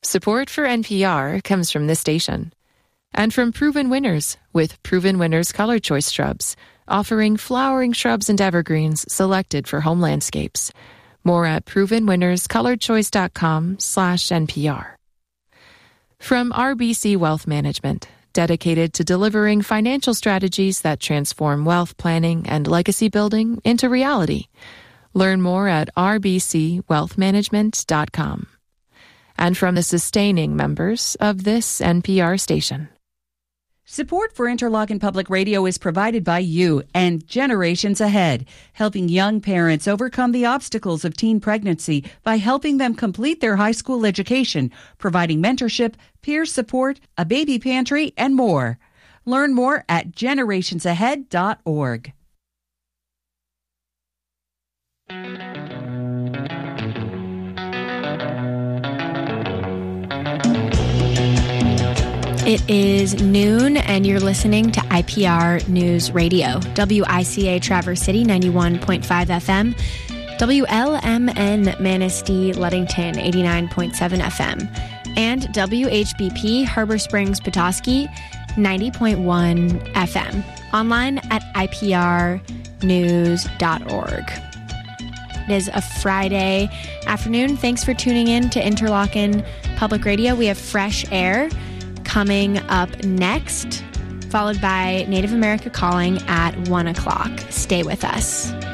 Support for NPR comes from this station and from Proven Winners with Proven Winners Color Choice Shrubs, offering flowering shrubs and evergreens selected for home landscapes. More at provenwinnerscolorchoice.com/NPR. From RBC Wealth Management, dedicated to delivering financial strategies that transform wealth planning and legacy building into reality. Learn more at rbcwealthmanagement.com. And from the sustaining members of this NPR station. Support for Interlochen Public Radio is provided by you and Generations Ahead, helping young parents overcome the obstacles of teen pregnancy by helping them complete their high school education, providing mentorship, peer support, a baby pantry, and more. Learn more at generationsahead.org. It is noon, and you're listening to IPR News Radio, WICA Traverse City 91.5 FM, WLMN Manistee Ludington 89.7 FM, and WHBP Harbor Springs Petoskey 90.1 FM. Online at iprnews.org. It is a Friday afternoon. Thanks for tuning in to Interlochen Public Radio. We have Fresh Air coming up next, followed by Native America Calling at 1 o'clock. Stay with us.